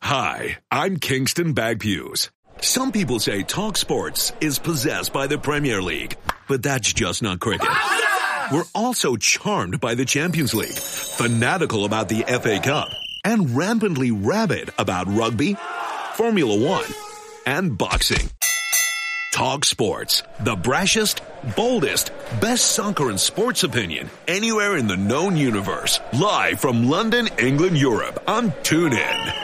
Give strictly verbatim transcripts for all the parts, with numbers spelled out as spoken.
Hi, I'm Kingston Bagpues. Some people say Talk Sports is possessed by the Premier League, but that's just not cricket. We're also charmed by the Champions League, fanatical about the F A Cup, and rampantly rabid about rugby, Formula One, and boxing. Talk Sports, the brashest, boldest, best soccer and sports opinion anywhere in the known universe. Live from London, England, Europe on TuneIn.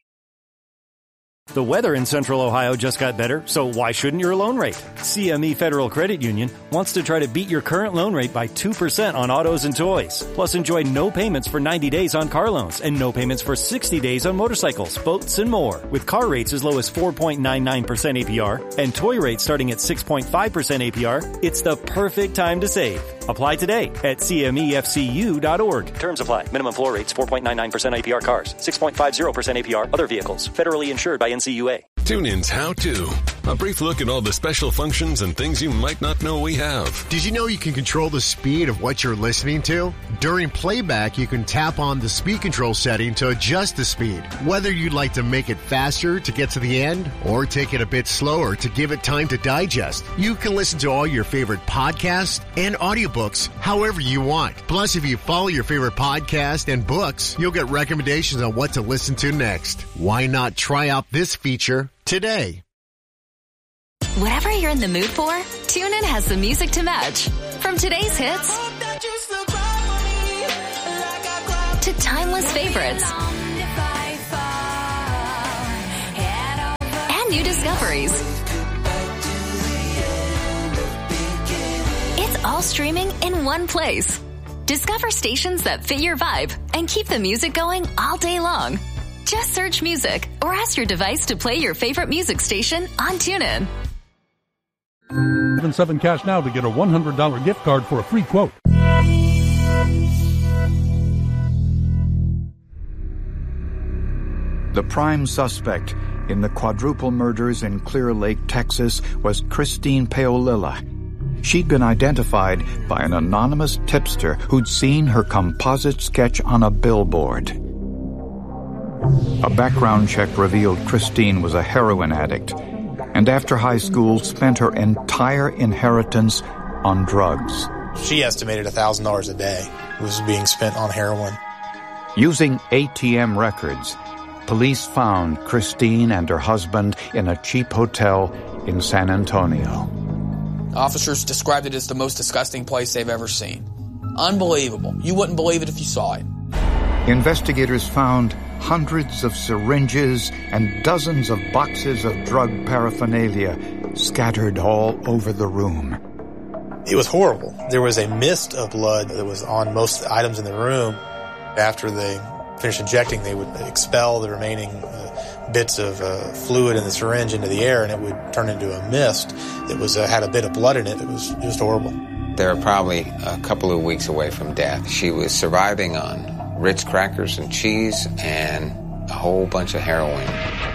The weather in Central Ohio just got better, so why shouldn't your loan rate? C M E Federal Credit Union wants to try to beat your current loan rate by two percent on autos and toys. Plus, enjoy no payments for ninety days on car loans and no payments for sixty days on motorcycles, boats, and more. With car rates as low as four point nine nine percent A P R and toy rates starting at six point five percent A P R, it's the perfect time to save. Apply today at C M E F C U dot org. Terms apply. Minimum floor rates four point nine nine percent A P R cars, six point five zero percent A P R other vehicles. Federally insured by N C U A. TuneIn's How To. A brief look at all the special functions and things you might not know we have. Did you know you can control the speed of what you're listening to? During playback, you can tap on the speed control setting to adjust the speed. Whether you'd like to make it faster to get to the end or take it a bit slower to give it time to digest, you can listen to all your favorite podcasts and audiobooks however you want. Plus, if you follow your favorite podcast and books, you'll get recommendations on what to listen to next. Why not try out this feature today? Whatever you're in the mood for, TuneIn has the music to match. From today's hits to timeless favorites and new discoveries. It's all streaming in one place. Discover stations that fit your vibe and keep the music going all day long. Just search music or ask your device to play your favorite music station on TuneIn. seven seven cash now to get a one hundred dollars gift card for a free quote. The prime suspect in the quadruple murders in Clear Lake, Texas, was Christine Paolilla. She'd been identified by an anonymous tipster who'd seen her composite sketch on a billboard. A background check revealed Christine was a heroin addict, and after high school spent her entire inheritance on drugs. She estimated one thousand dollars a day was being spent on heroin. Using A T M records, police found Christine and her husband in a cheap hotel in San Antonio. Officers described it as the most disgusting place they've ever seen. Unbelievable. You wouldn't believe it if you saw it. Investigators found hundreds of syringes and dozens of boxes of drug paraphernalia scattered all over the room. It was horrible. There was a mist of blood that was on most items in the room. After they finished injecting, they would expel the remaining uh, bits of uh, fluid in the syringe into the air, and it would turn into a mist that was uh, had a bit of blood in it. It was just horrible. They were probably a couple of weeks away from death. She was surviving on Ritz crackers and cheese and a whole bunch of heroin.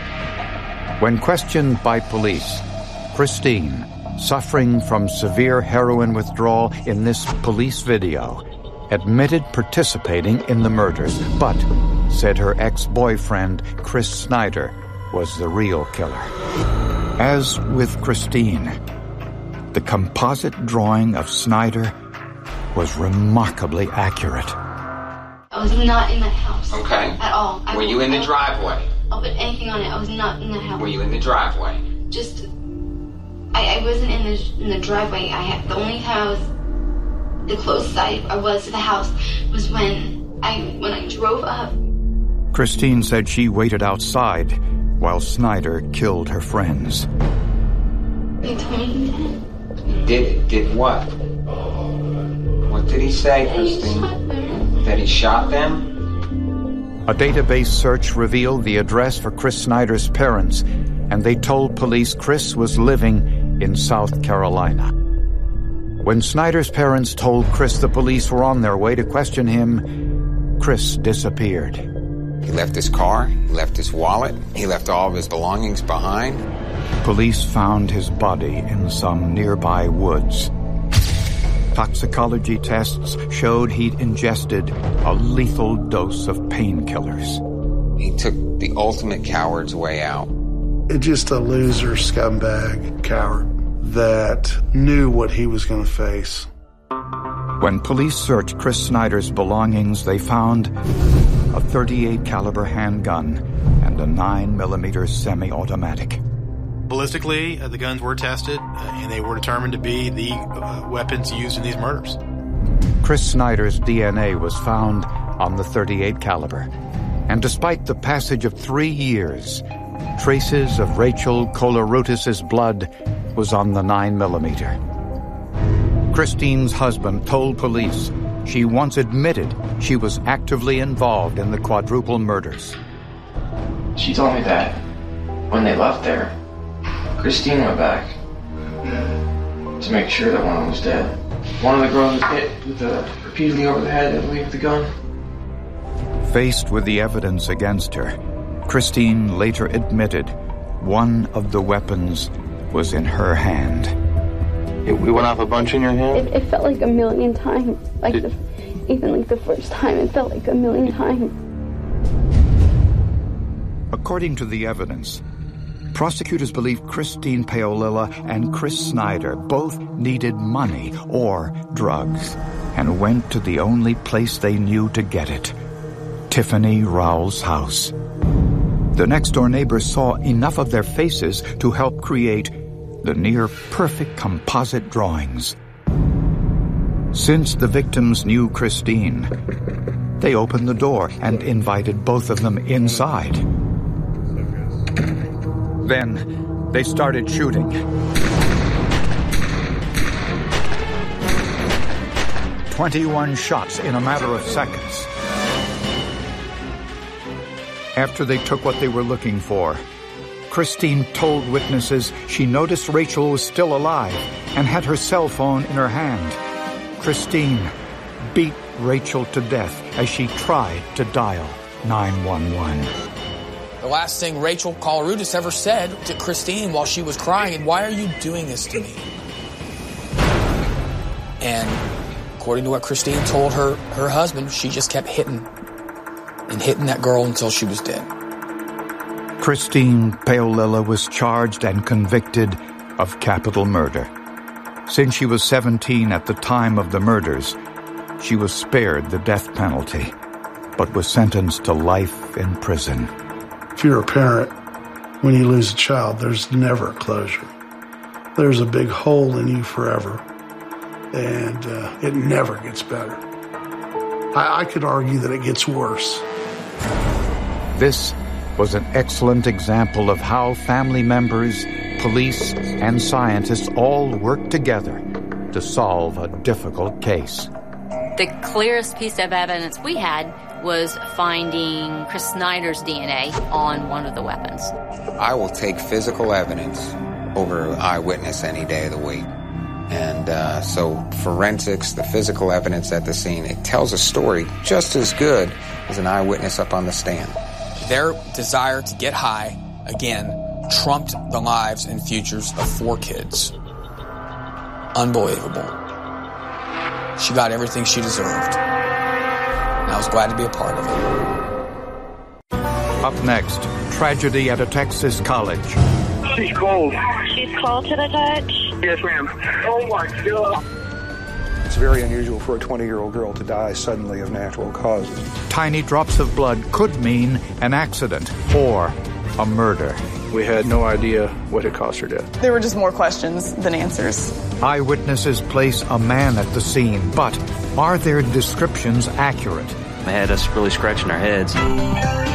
When questioned by police, Christine, suffering from severe heroin withdrawal in this police video, admitted participating in the murders, but said her ex-boyfriend, Chris Snyder, was the real killer. As with Christine, the composite drawing of Snyder was remarkably accurate. I was not in that house. Okay. At all. I Were you in the driveway? I'll put anything on it. I was not in that house. Were you in the driveway? Just, I, I wasn't in the in the driveway. I had the only time I was, the closest I, I was to the house was when I when I drove up. Christine said she waited outside while Snyder killed her friends. He told me he did. Did did what? What did he say, Christine? That he shot them? A database search revealed the address for Chris Snyder's parents, and they told police Chris was living in South Carolina. When Snyder's parents told Chris the police were on their way to question him, Chris disappeared. He left his car, he left his wallet, he left all of his belongings behind. Police found his body in some nearby woods. Toxicology tests showed he'd ingested a lethal dose of painkillers. He took the ultimate coward's way out. It's just a loser, scumbag, coward that knew what he was going to face. When police searched Chris Snyder's belongings, they found a thirty-eight caliber handgun and a nine millimeter semi-automatic. Ballistically, uh, the guns were tested, uh, and they were determined to be the uh, weapons used in these murders. Chris Snyder's D N A was found on the thirty-eight caliber, and despite the passage of three years, traces of Rachel Kolaroutis' blood was on the nine millimeter. Christine's husband told police she once admitted she was actively involved in the quadruple murders. She told me that when they left there, Christine went back to make sure that one of them was dead. One of the girls was hit with the, repeatedly over the head, I believe, with the gun. Faced with the evidence against her, Christine later admitted one of the weapons was in her hand. It, we went off a bunch in your hand? It, it felt like a million times. Like Did, the, even like the first time, it felt like a million times. According to the evidence, prosecutors believe Christine Paolilla and Chris Snyder both needed money or drugs and went to the only place they knew to get it, Tiffany Rowell's house. The next-door neighbors saw enough of their faces to help create the near-perfect composite drawings. Since the victims knew Christine, they opened the door and invited both of them inside. Then they started shooting. twenty-one shots in a matter of seconds. After they took what they were looking for, Christine told witnesses she noticed Rachel was still alive and had her cell phone in her hand. Christine beat Rachel to death as she tried to dial nine one one. The last thing Rachel Kolaroutis ever said to Christine while she was crying, and why are you doing this to me? And according to what Christine told her, her husband, she just kept hitting and hitting that girl until she was dead. Christine Paolilla was charged and convicted of capital murder. Since she was seventeen at the time of the murders, she was spared the death penalty, but was sentenced to life in prison. If you're a parent, when you lose a child, there's never a closure. There's a big hole in you forever, and uh, it never gets better. I, I could argue that it gets worse. This was an excellent example of how family members, police, and scientists all work together to solve a difficult case. The clearest piece of evidence we had was finding Chris Snyder's D N A on one of the weapons. I will take physical evidence over eyewitness any day of the week. And uh, so forensics, the physical evidence at the scene, it tells a story just as good as an eyewitness up on the stand. Their desire to get high, again, trumped the lives and futures of four kids. Unbelievable. She got everything she deserved. And I was glad to be a part of it. Up next, tragedy at a Texas college. She's cold. She's cold to the touch? Yes, ma'am. Oh, my God. It's very unusual for a twenty-year-old girl to die suddenly of natural causes. Tiny drops of blood could mean an accident or a murder. We had no idea what had caused her death. There were just more questions than answers. Eyewitnesses place a man at the scene, but are their descriptions accurate? They had us really scratching our heads.